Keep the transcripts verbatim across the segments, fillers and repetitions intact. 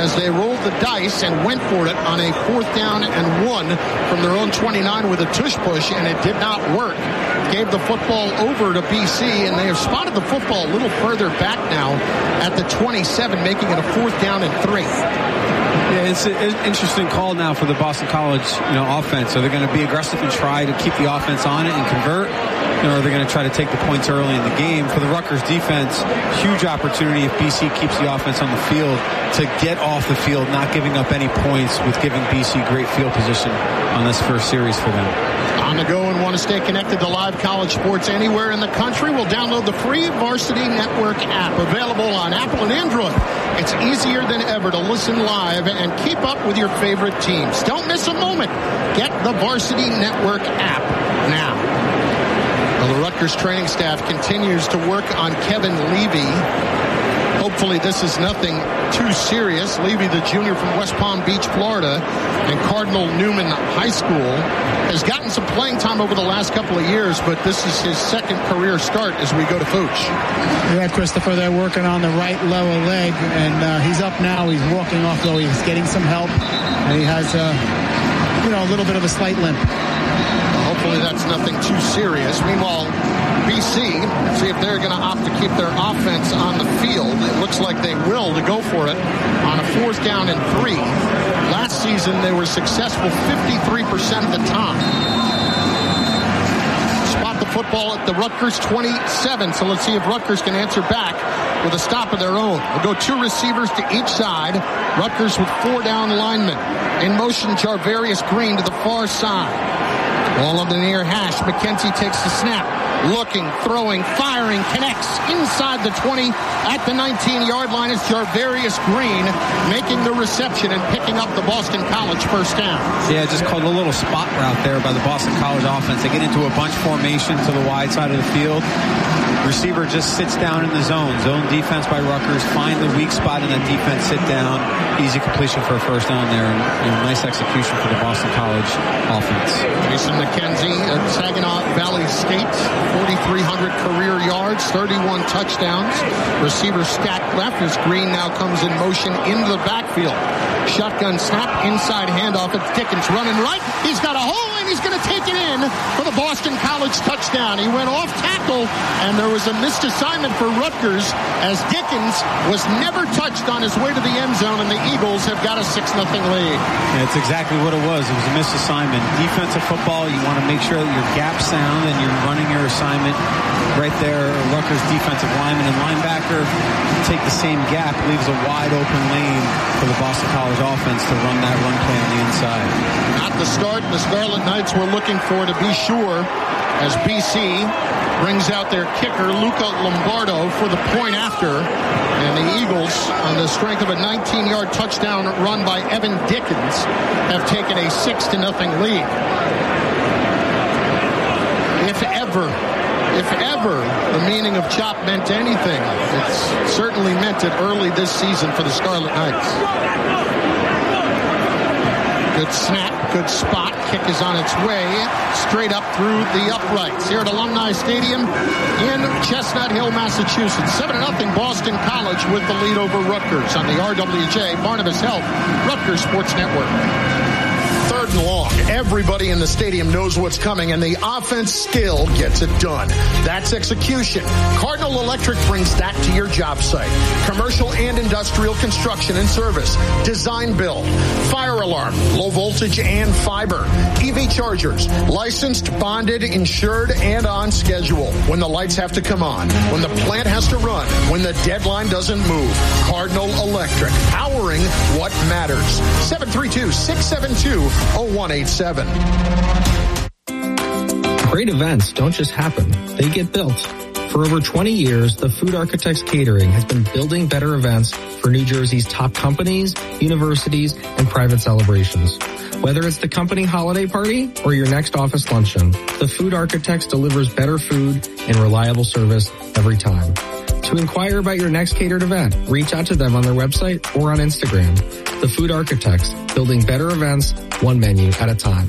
as they rolled the dice and went for it on a fourth down and one from their own twenty-nine with a tush push, and it did not work. Gave the football over to B C, and they have spotted the football a little further back now at the twenty-seven, making it a fourth down and three. Yeah, it's an interesting call now for the Boston College, you know, offense. Are they going to be aggressive and try to keep the offense on it and convert? You know, are they going to try to take the points early in the game? For the Rutgers defense, huge opportunity if B C keeps the offense on the field to get off the field, not giving up any points with giving B C great field position on this first series for them. On the go and want to stay connected to live college sports anywhere in the country? We'll download the free Varsity Network app, available on Apple and Android. It's easier than ever to listen live and keep up with your favorite teams. Don't miss a moment. Get the Varsity Network app now. Well, the Rutgers training staff continues to work on Kevin Levy. Hopefully this is nothing too serious. Levy, the junior from West Palm Beach, Florida, and Cardinal Newman High School, has gotten some playing time over the last couple of years, but this is his second career start as we go to Fooch. Yeah, Christopher, they're working on the right lower leg, and uh, he's up now. He's walking off, though. He's getting some help, and he has, uh, you know, a little bit of a slight limp. Well, hopefully that's nothing too serious. Meanwhile, B C, see if they're going to opt to keep their offense on the field. It looks like they will to go for it on a fourth down and three. Last season, they were successful fifty-three percent of the time. Spot the football at the Rutgers twenty-seven, so let's see if Rutgers can answer back with a stop of their own. We'll go two receivers to each side. Rutgers with four down linemen. In motion, Jarvarius Green to the far side. Ball on the near hash. McKenzie takes the snap. Looking, throwing, firing, connects inside the twenty at the nineteen-yard line. Is Jarvarius Green making the reception and picking up the Boston College first down. Yeah, just called a little spot route there by the Boston College offense. They get into a bunch formation to the wide side of the field. Receiver just sits down in the zone. Zone defense by Rutgers. Find the weak spot in that defense. Sit down. Easy completion for a first down there. And you know, nice execution for the Boston College offense. Jason McKenzie at Saginaw Valley State. forty-three hundred career yards. thirty-one touchdowns. Receiver stacked left as Green now comes in motion into the backfield. Shotgun snap. Inside handoff. It's Dickens running right. He's got a hole and he's going to take it in for the Boston College touchdown. He went off tackle and there was a missed assignment for Rutgers as Dickens was never touched on his way to the end zone, and the Eagles have got a six nothing lead. Yeah, it's exactly what it was. It was a missed assignment. Defensive football, you want to make sure that your gap sound and you're running your assignment right there. Rutgers defensive lineman and linebacker take the same gap, leaves a wide open lane for the Boston College offense to run that run play on the inside. Not the start the Scarlet Knights were looking for, to be sure, as B C brings out their kicker, Luca Lombardo, for the point after. And the Eagles, on the strength of a nineteen-yard touchdown run by Evan Dickens, have taken a six to nothing lead. If ever, if ever the meaning of chop meant anything, it's certainly meant it early this season for the Scarlet Knights. Good snap, good spot. Kick is on its way straight up through the uprights here at Alumni Stadium in Chestnut Hill, Massachusetts. seven to nothing Boston College with the lead over Rutgers on the R W J Barnabas Health Rutgers Sports Network. Third and long. Everybody in the stadium knows what's coming, and the offense still gets it done. That's execution. Cardinal Electric brings that to your job site. Commercial and industrial construction and service. Design build. Fire alarm. Low voltage and fiber. E V chargers. Licensed, bonded, insured, and on schedule. When the lights have to come on. When the plant has to run. When the deadline doesn't move. Cardinal Electric. Powering what matters. seven three two, six seven two, oh one eight seven. Great events don't just happen. They get built. For over twenty years, the Food Architects Catering has been building better events for New Jersey's top companies, universities, and private celebrations. Whether it's the company holiday party or your next office luncheon, the Food Architects delivers better food and reliable service every time. To inquire about your next catered event, reach out to them on their website or on Instagram. The Food Architects, building better events, one menu at a time.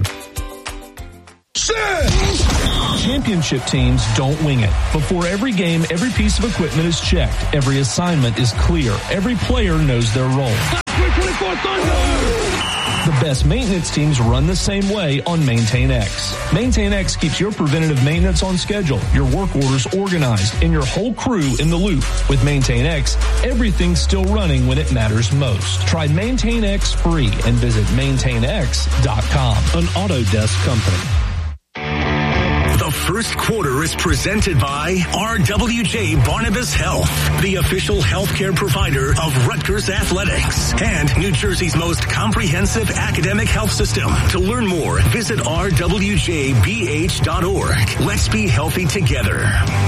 Championship teams don't wing it. Before every game, every piece of equipment is checked. Every assignment is clear. Every player knows their role. for Thunder! The best maintenance teams run the same way on MaintainX. MaintainX keeps your preventative maintenance on schedule, your work orders organized, and your whole crew in the loop. With MaintainX, everything's still running when it matters most. Try MaintainX free and visit maintain x dot com, an Autodesk company. The first quarter is presented by R W J Barnabas Health, the official healthcare provider of Rutgers Athletics and New Jersey's most comprehensive academic health system. To learn more, visit r w j b h dot org. Let's be healthy together.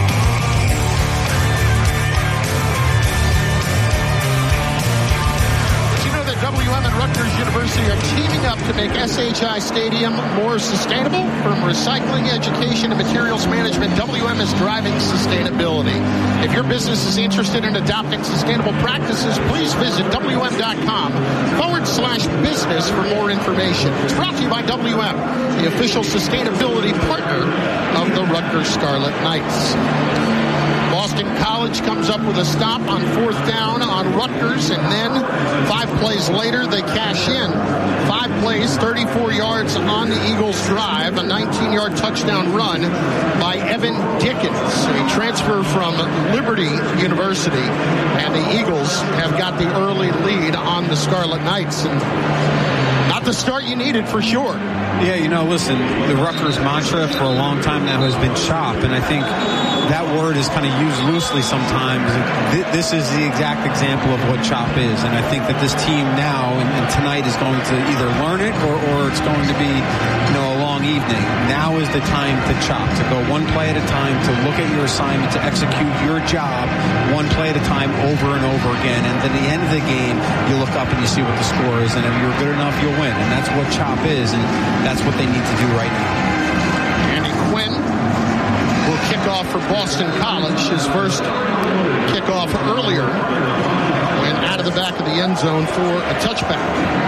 W M and Rutgers University are teaming up to make S H I Stadium more sustainable. From recycling, education, and materials management, W M is driving sustainability. If your business is interested in adopting sustainable practices, please visit W M dot com forward slash business for more information. It's brought to you by W M, the official sustainability partner of the Rutgers Scarlet Knights. Boston College comes up with a stop on fourth down on Rutgers, and then five plays later, they cash in. Five plays, thirty-four yards on the Eagles' drive, a nineteen-yard touchdown run by Evan Dickens, a transfer from Liberty University, and the Eagles have got the early lead on the Scarlet Knights. And not the start you needed for sure. Yeah, you know, listen, the Rutgers mantra for a long time now has been chop, and I think that word is kind of used loosely sometimes. This is the exact example of what chop is, and I think that this team now and, and tonight is going to either learn it or, or it's going to be, you know, a long evening. Now is the time to chop, to go one play at a time, to look at your assignment, to execute your job one play at a time over and over again, and at the end of the game, you look up and you see what the score is, and if you're good enough, you'll win, and that's what chop is, and that's what they need to do right now. Andy Quinn will kick off for Boston College. His first kickoff earlier went out of the back of the end zone for a touchback.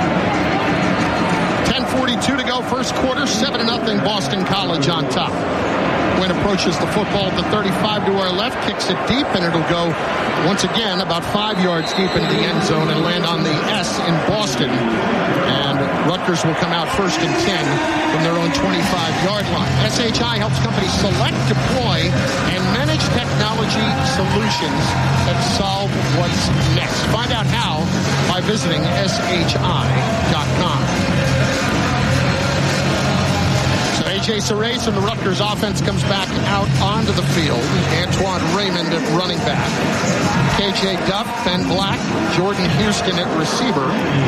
ten forty-two to go, first quarter, seven to nothing Boston College on top. Quinn approaches the football at the thirty-five to our left, kicks it deep, and it'll go once again about five yards deep into the end zone and land on the S in Boston. And Rutgers will come out first and ten from their own twenty-five-yard line. S H I helps companies select, deploy, and manage technology solutions that solve what's next. Find out how by visiting S H I dot com. A J Surace and the Rutgers offense comes back out onto the field. Antoine Raymond at running back. K J Duff, Ben Black, Jordan Houston at receiver.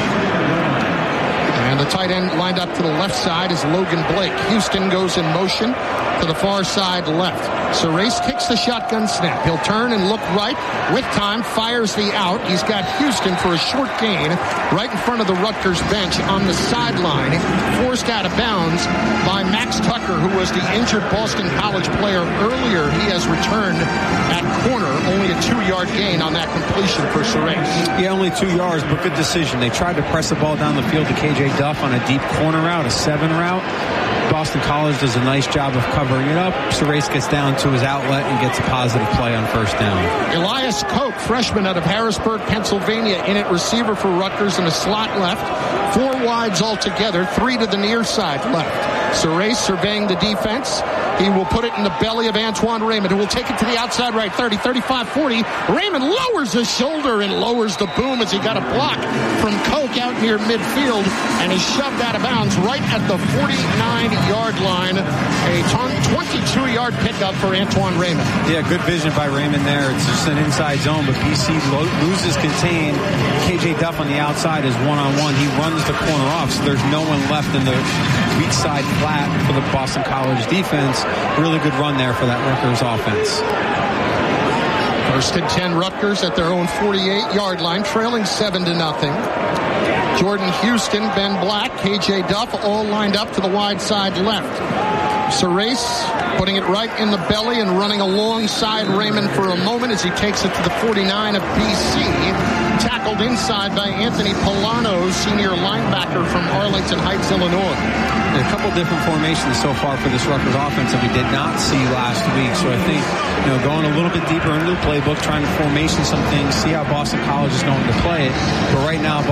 And the tight end lined up to the left side is Logan Blake. Houston goes in motion to the far side left. Surace kicks the shotgun snap. He'll turn and look right. With time, fires the out. He's got Houston for a short gain right in front of the Rutgers bench on the sideline. Forced out of bounds by Max Tucker, who was the injured Boston College player earlier. He has returned at corner. Only a two-yard gain on that completion for Surace. Yeah, only two yards, but good decision. They tried to press the ball down the field to K J Duff on a deep corner route, a seven route. Boston College does a nice job of covering it up. Surace gets down to his outlet and gets a positive play on first down. Elias Koch, freshman out of Harrisburg, Pennsylvania, in at receiver for Rutgers in a slot left. Four wides altogether, three to the near side left. Surace surveying the defense. He will put it in the belly of Antoine Raymond, who will take it to the outside right, thirty, thirty-five, forty. Raymond lowers his shoulder and lowers the boom as he got a block from Koch out near midfield and is shoved out of bounds right at the forty-nine-yard line. A twenty-two-yard pickup for Antoine Raymond. Yeah, good vision by Raymond there. It's just an inside zone, but B C lo- loses contain. K J Duff on the outside is one-on-one. He runs the corner off, so there's no one left in the weak side flat for the Boston College defense. Really good run there for that Rutgers offense. First and ten Rutgers at their own forty-eight-yard line, trailing seven to nothing. Jordan Houston, Ben Black, K J Duff, all lined up to the wide side left. Surace putting it right in the belly and running alongside Raymond for a moment as he takes it to the forty-nine of B C. Tackled inside by Anthony Polano, senior linebacker from Arlington Heights, Illinois. A couple different formations so far for this Rutgers offense that we did not see last week. So I think, you know, going a little bit deeper into the playbook, trying to formation some things, see how Boston College is going to play it. But right now, Boston College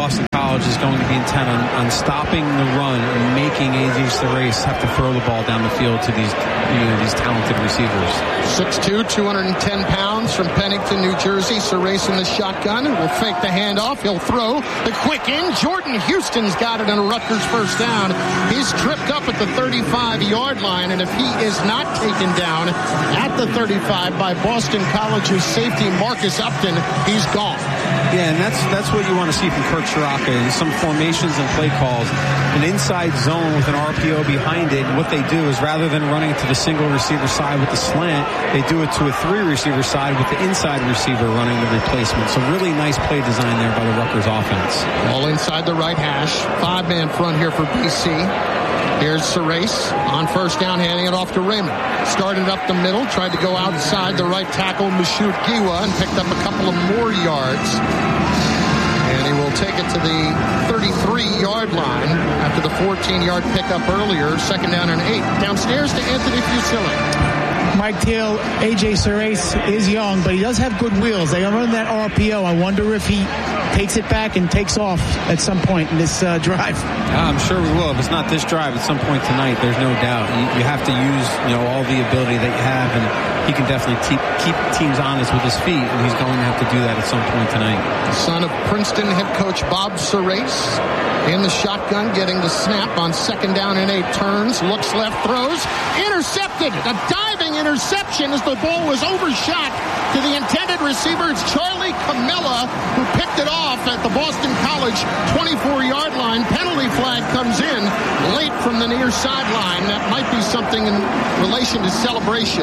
College is going to be intent on, on stopping the run and making A J Surace have to throw the ball down the field to these, you know, these talented receivers. six two, two hundred ten pounds from Pennington, New Jersey. Surace in the shotgun. Will fake the handoff. He'll throw the quick in. Jordan Houston's got it, and a Rutgers first down. He's tripped up at the thirty-five-yard line, and if he is not taken down at the thirty-five by Boston College's safety Marcus Upton, he's gone. Yeah, and that's that's what you want to see from Kirk Ciarrocca in some formations and play calls. An inside zone with an R P O behind it. And what they do is rather than running to the single receiver side with the slant, they do it to a three receiver side with the inside receiver running the replacement. So really nice play design there by the Rutgers offense. All inside the right hash. Five-man front here for B C. Here's Surace on first down, handing it off to Raymond. Started up the middle, tried to go outside the right tackle, Mashoud Giwa, and picked up a couple of more yards. And he will take it to the thirty-three-yard line after the fourteen-yard pickup earlier. Second down and eight. Downstairs to Anthony Fusilli. Mike Teal, A J Surace is young, but he does have good wheels. They run that R P O. I wonder if he takes it back and takes off at some point in this uh, drive. I'm sure we will. If it's not this drive, at some point tonight, there's no doubt. You, you have to use, you know, all the ability that you have, and he can definitely keep, keep teams honest with his feet, and he's going to have to do that at some point tonight. Son of Princeton head coach Bob Surace in the shotgun, getting the snap on second down and eight. Turns, looks left, throws, intercepted. A diving interception as the ball was overshot to the intended receiver. It's Charlie Camilla who picked it off at the Boston College twenty-four-yard line. Penalty flag comes in late from the near sideline. That might be something in relation to celebration.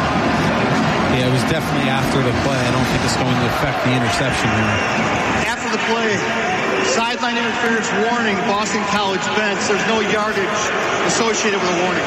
Yeah, it was definitely after the play. I don't think it's going to affect the interception here. After the play, sideline interference warning, Boston College bench. There's no yardage associated with the warning.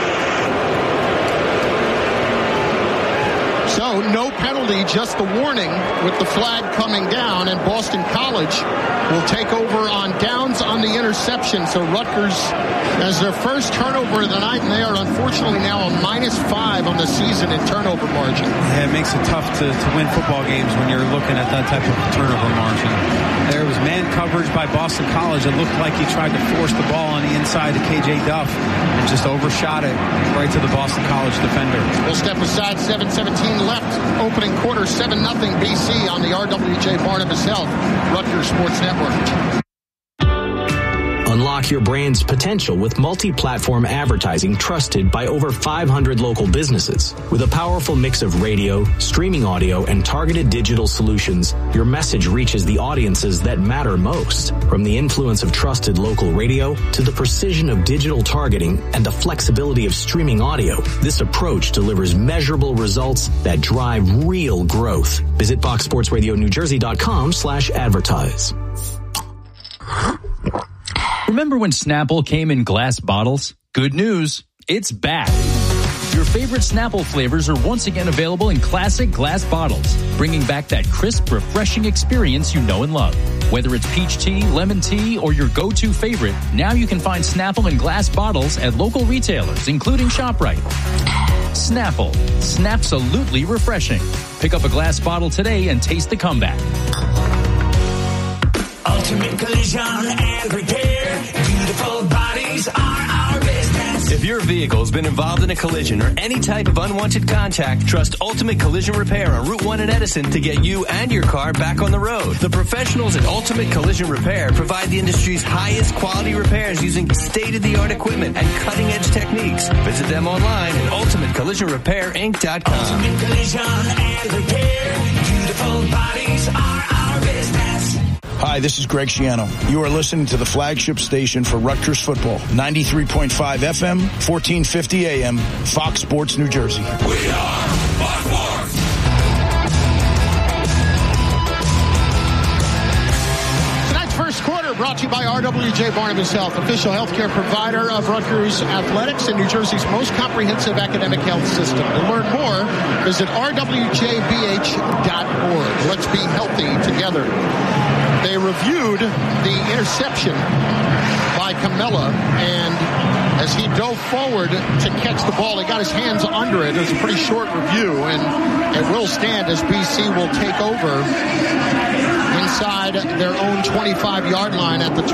So no penalty, just the warning with the flag coming down, and Boston College will take over on downs on the interception. So Rutgers has their first turnover of the night, and they are unfortunately now a minus five on the season in turnover margin. Yeah, it makes it tough to, to win football games when you're looking at that type of turnover margin. There was man coverage by Boston College. It looked like he tried to force the ball on the inside to K J Duff and just overshot it right to the Boston College defender. We'll step aside, seven seventeen left. Opening quarter, seven nothing B C on the R W J Barnabas Health Rutgers Sports Network. Unlock your brand's potential with multi-platform advertising trusted by over five hundred local businesses. With a powerful mix of radio, streaming audio, and targeted digital solutions, your message reaches the audiences that matter most. From the influence of trusted local radio to the precision of digital targeting and the flexibility of streaming audio, this approach delivers measurable results that drive real growth. Visit fox sports radio new jersey dot com slash advertise. Remember when Snapple came in glass bottles? Good news, it's back. Your favorite Snapple flavors are once again available in classic glass bottles, bringing back that crisp, refreshing experience you know and love. Whether it's peach tea, lemon tea, or your go-to favorite, now you can find Snapple in glass bottles at local retailers, including ShopRite. Snapple, Snapsalutely refreshing. Pick up a glass bottle today and taste the comeback. Ultimate Collision and Repair. Beautiful bodies are our business. If your vehicle's been involved in a collision or any type of unwanted contact, trust Ultimate Collision Repair on Route one in Edison to get you and your car back on the road. The professionals at Ultimate Collision Repair provide the industry's highest quality repairs using state-of-the-art equipment and cutting-edge techniques. Visit them online at ultimate collision repair inc dot com. Ultimate Collision and Repair. Beautiful bodies are our business. Hi, this is Greg Schiano. You are listening to the flagship station for Rutgers football, ninety-three point five F M, fourteen fifty A M, Fox Sports New Jersey. We are Fox Sports. Tonight's first quarter brought to you by R W J Barnabas Health, official healthcare provider of Rutgers Athletics and New Jersey's most comprehensive academic health system. To learn more, visit r w j b h dot org. Let's be healthy together. They reviewed the interception by Camilla, and as he dove forward to catch the ball, he got his hands under it. It was a pretty short review, and it will stand as B C will take over inside their own twenty-five-yard line at the